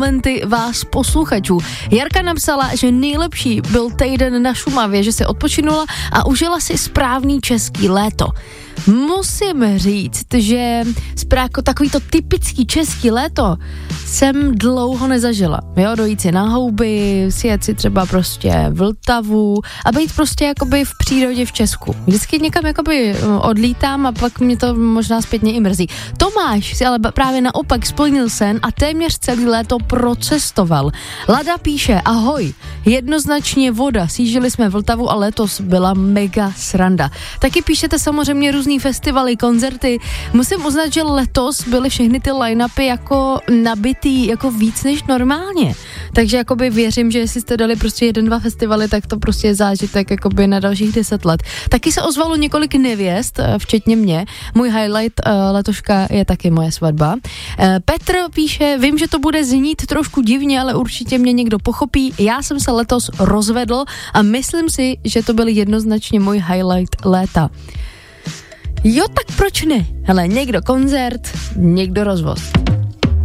momenty vás posluchačů. Jarka napsala, že nejlepší byl týden na Šumavě, že si odpočinula a užila si správný český léto. Musím říct, že jako takový to typický český léto jsem dlouho nezažila. Jo, dojít si na houby, sjet si třeba prostě Vltavu a být prostě jakoby v přírodě v Česku. Vždycky někam jakoby odlítám a pak mě to možná zpětně i mrzí. Tomáš si ale právě naopak splnil sen a téměř celý léto procestoval. Lada píše, ahoj, jednoznačně voda, sjížděli jsme Vltavu a letos byla mega sranda. Taky píšete samozřejmě různý festivaly, koncerty. Musím uznat, že letos byly všechny ty line-upy jako nabitý, jako víc než normálně. Takže jakoby věřím, že jestli jste dali prostě 1-2 festivaly, tak to prostě je zážitek jakoby na dalších 10 let. Taky se ozvalo několik nevěst, včetně mě. Můj highlight letoška je taky moje svatba. Petr píše, vím, že to bude znít trošku divně, ale určitě mě někdo pochopí. Já jsem se letos rozvedl a myslím si, že to byl jednoznačně můj highlight léta. Jo, tak proč ne? Hele, někdo koncert, někdo rozvoz.